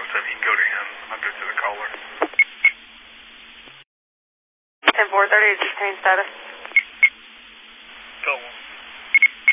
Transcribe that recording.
7, you can go to him. I'll go to the caller. 10-430, is this change status?